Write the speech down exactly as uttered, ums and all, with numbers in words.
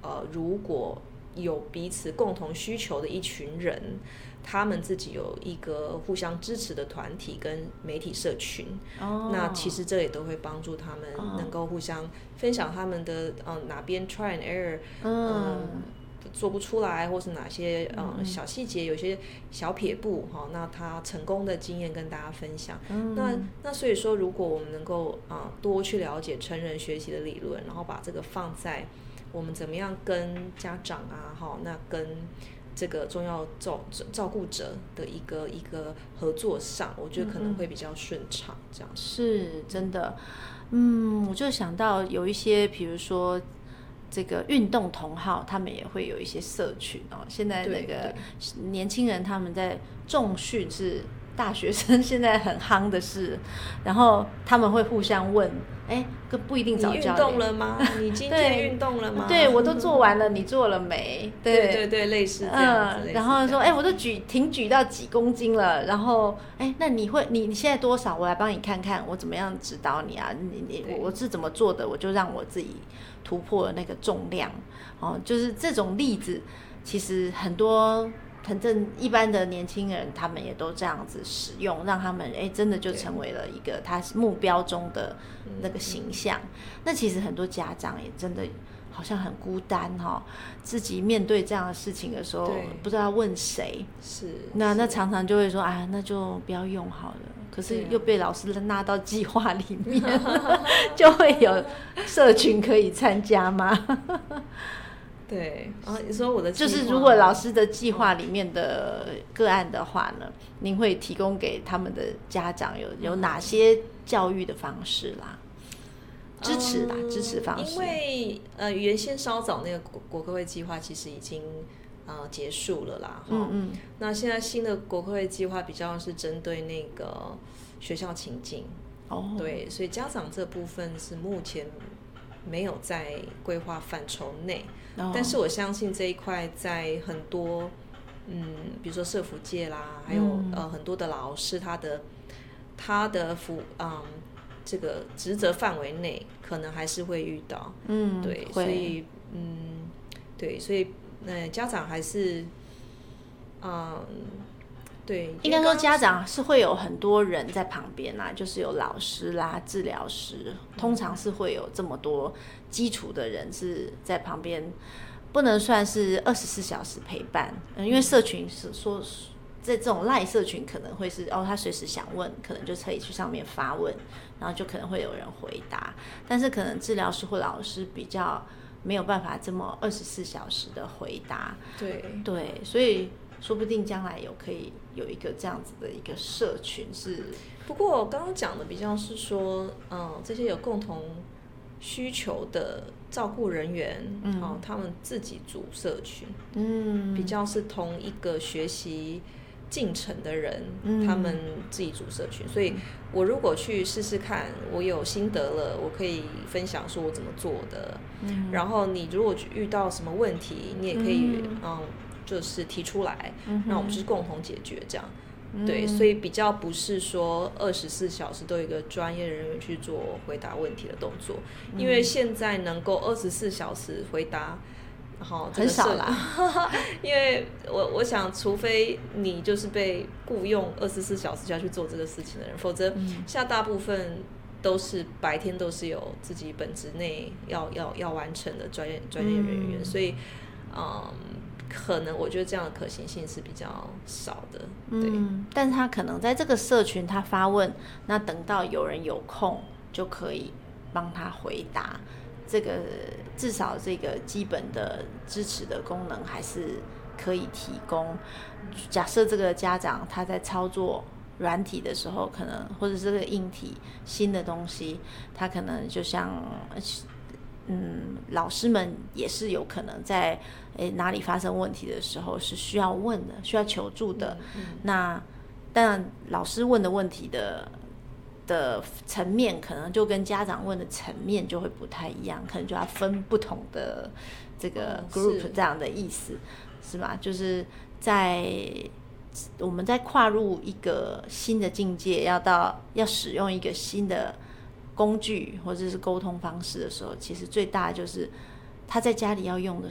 呃，如果有彼此共同需求的一群人，他们自己有一个互相支持的团体跟媒体社群，哦、那其实这也都会帮助他们能够互相分享他们的嗯哪边 try and error， 嗯。嗯做不出来，或是哪些嗯小细节，有些小撇步哈，那他成功的经验跟大家分享。嗯、那那所以说，如果我们能够啊、呃、多去了解成人学习的理论，然后把这个放在我们怎么样跟家长啊哈，那跟这个重要照照顾者的一个一个合作上，我觉得可能会比较顺畅。这样是真的，嗯，我就想到有一些，比如说。这个运动同好，他们也会有一些社群哦。现在那个年轻人他们在重训是大学生现在很夯的事，然后他们会互相问，哎，不一定找教练。 你运动了吗？你今天运动了吗？ 对，我都做完了，你做了没？ 对对 对, 对，类似这样子。 嗯，然后说，哎，我都举挺举到几公斤了，然后，哎，那你会你你现在多少？我来帮你看看，我怎么样指导你啊？你你我我是怎么做的？我就让我自己突破了那个重量，哦，就是这种例子，其实很多很正一般的年轻人，他们也都这样子使用，让他们哎真的就成为了一个他目标中的那个形象。那其实很多家长也真的好像很孤单哈、哦，自己面对这样的事情的时候，不知道要问谁。 是， 那那常常就会说，啊，那就不要用好了。可是又被老师纳到计划里面，就会有社群可以参加吗？ 对，然后你说我的计划就是如果老师的计划里面的个案的话呢，您会提供给他们的家长有有哪些教育的方式啦？支持啦，嗯、支持方式。 因为呃，原先稍早那个国国科会计划其实已经呃结束了啦，嗯嗯。那现在新的国科会计划比较是针对那个学校情境，哦，对，所以家长这部分是目前没有在规划范畴内，哦，但是我相信这一块在很多嗯，比如说社福界啦，还有、嗯、呃很多的老师他的他的服嗯。这个职责范围内可能还是会遇到，嗯，对，所以，嗯，对，所以，呃，家长还是，嗯，对， 应该说家长是会有很多人在旁边啦，就是有老师啦、治疗师，通常是会有这么多基础的人是在旁边，不能算是二十四小时陪伴，嗯，因为社群是说。在这种赖社群可能会是哦，他随时想问，可能就可以去上面发问，然后就可能会有人回答。但是可能治疗师或老师比较没有办法这么二十四小时的回答。 对对，所以说不定将来有可以有一个这样子的一个社群是。 不过我刚刚讲的比较是说，嗯，这些有共同需求的照顾人员，嗯，哦，他们自己组社群，嗯，比较是同一个学习进程的人，嗯，他们自己组社群，所以我如果去试试看，我有心得了，我可以分享说我怎么做的，嗯，然后你如果遇到什么问题，你也可以，嗯，嗯就是提出来，嗯，那我们就是共同解决这样，嗯，对，所以比较不是说二十四小时都有一个专业人员去做回答问题的动作，嗯，因为现在能够二十四小时回答。 很少啦， 因为我我想，除非你就是被雇用二十四小时就要去做这个事情的人，否则现在大部分都是白天都是有自己本职内要要要完成的专业专业人员，嗯，所以嗯，可能我觉得这样的可行性是比较少的，对。 嗯，但是他可能在这个社群他发问，那等到有人有空就可以帮他回答。这个至少这个基本的支持的功能还是可以提供。假设这个家长他在操作软体的时候，可能或者是这个硬体新的东西，他可能就像嗯，老师们也是有可能在诶哪里发生问题的时候是需要问的，需要求助的。嗯嗯，那当然老师问的问题的。的层面可能就跟家长问的层面就会不太一样，可能就要分不同的这个 group 这样的意思，是吧？就是在我们在跨入一个新的境界，要到要使用一个新的工具或者是沟通方式的时候，其实最大就是他在家里要用的